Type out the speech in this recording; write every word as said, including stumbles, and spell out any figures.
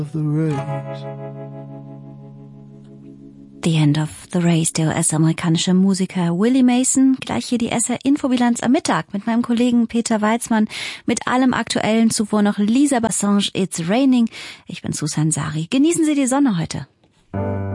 The End of the Race, der U S-amerikanische Musiker Willie Mason. Gleich hier die S R-Infobilanz am Mittag mit meinem Kollegen Peter Weizmann. Mit allem Aktuellen, zuvor noch Lisa Bassange, It's Raining. Ich bin Susan Sari. Genießen Sie die Sonne heute.